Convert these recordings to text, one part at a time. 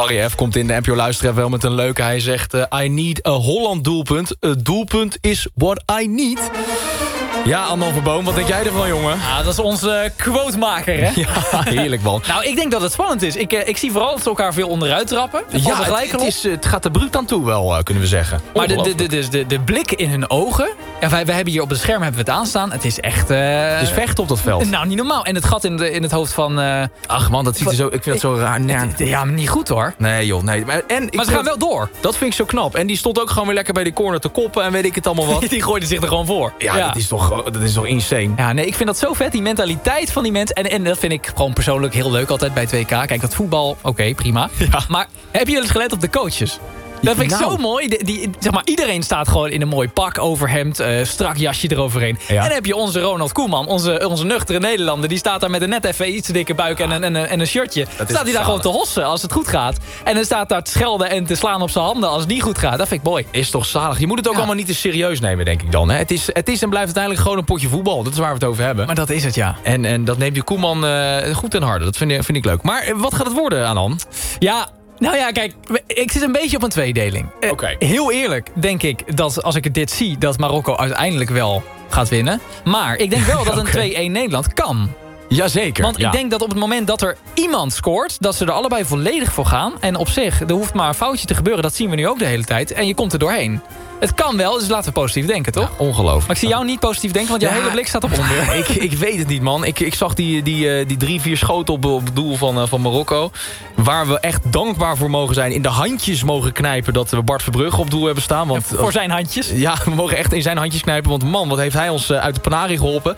Barry F. komt in de NPO Luister wel met een leuke. Hij zegt, I need a Holland doelpunt. Het doelpunt is what I need. Ja, Andan Verboom, wat denk jij ervan, jongen? Ja, dat is onze quotemaker, hè? Ja, heerlijk, man. Nou, ik denk dat het spannend is. Ik zie vooral dat ze elkaar veel onderuit trappen. Ja, het gaat er bruut aan toe wel, kunnen we zeggen. Maar de blik in hun ogen... Ja, wij hebben hier op het scherm hebben we het aanstaan. Het is echt... Het is vechten op dat veld. Nou, niet normaal. En het gat in het hoofd van... Ach man, dat ziet er zo... Ik vind dat zo raar. Nee. Ja, maar niet goed, hoor. Nee, joh. Nee. Maar ze gaan wel door. Dat vind ik zo knap. En die stond ook gewoon weer lekker bij de corner te koppen en weet ik het allemaal wat. Die gooide zich er gewoon voor. Ja. Dat is toch insane. Ja, nee, ik vind dat zo vet. Die mentaliteit van die mensen. En dat vind ik gewoon persoonlijk heel leuk altijd bij 2K. Kijk, dat voetbal, oké, prima. Ja. Maar hebben jullie eens gelet op de coaches? Dat vind ik zo mooi. Zeg maar, iedereen staat gewoon in een mooi pak, overhemd, strak jasje eroverheen. Ja. En dan heb je onze Ronald Koeman, onze nuchtere Nederlander. Die staat daar met een net even iets te dikke buik en een shirtje. Staat hij daar gewoon te hossen als het goed gaat. En dan staat daar te schelden en te slaan op zijn handen als het niet goed gaat. Dat vind ik mooi. Is toch zalig. Je moet het ook allemaal niet te serieus nemen, denk ik dan. Hè? Het is en blijft uiteindelijk gewoon een potje voetbal. Dat is waar we het over hebben. Maar dat is het, ja. En dat neemt die Koeman goed ten harde. Dat vind ik leuk. Maar wat gaat het worden, Anan? Ja... Nou ja, kijk, ik zit een beetje op een tweedeling. Heel eerlijk denk ik dat als ik dit zie... dat Marokko uiteindelijk wel gaat winnen. Maar ik denk wel dat een 2-1 Nederland kan. Jazeker. Want ik denk dat op het moment dat er iemand scoort... dat ze er allebei volledig voor gaan. En op zich, er hoeft maar een foutje te gebeuren. Dat zien we nu ook de hele tijd. En je komt er doorheen. Het kan wel, dus laten we positief denken, toch? Ja, ongelooflijk. Maar ik zie jou niet positief denken, want jouw hele blik staat op onder. Ik weet het niet, man. Ik zag die 3-4 schoten op het doel van Marokko. Waar we echt dankbaar voor mogen zijn. In de handjes mogen knijpen dat we Bart Verbrugge op doel hebben staan. Want, voor zijn handjes? Ja, we mogen echt in zijn handjes knijpen. Want man, wat heeft hij ons uit de panarie geholpen.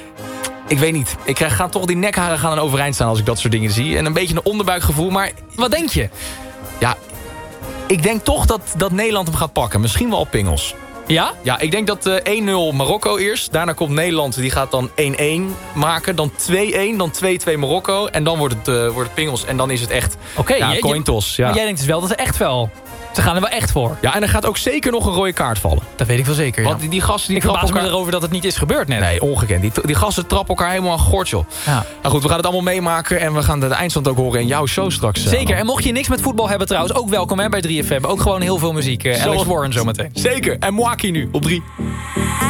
Ik weet niet. Ga toch die nekharen gaan overeind staan als ik dat soort dingen zie. En een beetje een onderbuikgevoel. Maar wat denk je? Ja, ik denk toch dat Nederland hem gaat pakken. Misschien wel op pingels. Ja? Ja, ik denk dat 1-0 Marokko eerst. Daarna komt Nederland, die gaat dan 1-1 maken. Dan 2-1, dan 2-2 Marokko. En dan wordt het pingels. En dan is het echt coin toss. Ja. Maar jij denkt dus wel dat ze echt wel... Ze gaan er wel echt voor. Ja, en er gaat ook zeker nog een rode kaart vallen. Dat weet ik wel zeker, ja. Want die gasten... Ik verbaas me erover dat het niet is gebeurd net. Nee, ongekend. Die gasten trappen elkaar helemaal aan gort, joh. Ja. Nou goed, we gaan het allemaal meemaken. En we gaan de eindstand ook horen in jouw show straks. Zeker. En mocht je niks met voetbal hebben trouwens, ook welkom hè, bij 3FM. Ook gewoon heel veel muziek. Alex Warren zometeen. Zeker. En Mwaki nu op 3.